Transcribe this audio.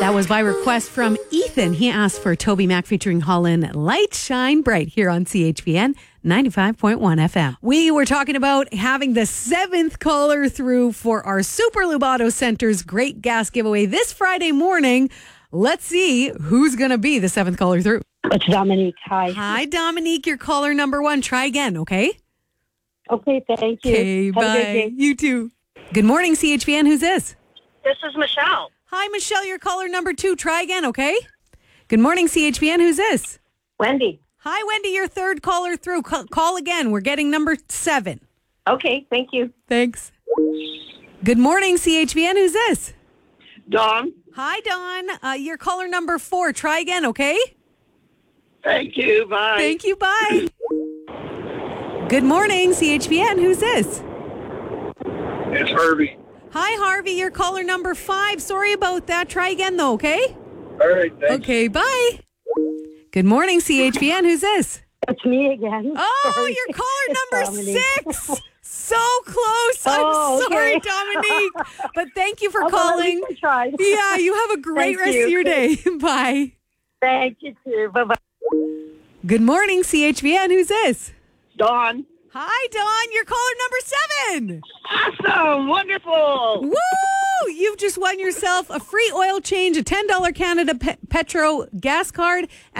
That was by request from Ethan. He asked for Toby Mac featuring Holland, Light Shine Bright, here on CHPN 95.1 FM. We were talking about having the 7th caller through for our Super Lubato Center's Great Gas Giveaway this Friday morning. Let's see who's going to be the 7th caller through. It's Dominique. Hi. Hi, Dominique. You're caller number 1. Try again, okay? Okay, thank you. Okay, Have a good bye. day. You too. Good morning, CHPN. Who's this? This is Michelle. Hi, Michelle. You're caller number 2. Try again, okay? Good morning, CHPN. Who's this? Wendy. Hi, Wendy. Your 3rd caller through. Call again. We're getting number 7. Okay, thank you. Thanks. Good morning, CHPN. Who's this? Dawn, Hi, Dawn. You're caller number 4. Try again, okay? thank you. Bye. Thank you. Bye. Good morning, CHPN. Who's this? It's Herbie. Hi, Harvey. You're caller number 5. Sorry about that. Try again, though, okay? All right, thanks. Okay, bye. Good morning, CHPN. Who's this? It's me again. Oh, Sorry. you're caller number Dominique. 6. So close. Oh, I'm sorry, okay. Dominique. But thank you for Oh, well, at calling. least I tried. Yeah, you have a great Thank rest you. of your day. Bye. Thank you, too. Bye-bye. Good morning, CHPN. Who's this? Dawn. Hi, Dawn. You're caller number 7. Awesome. Wonderful. Woo! You've just won yourself a free oil change, a $10 Canada Petro gas card,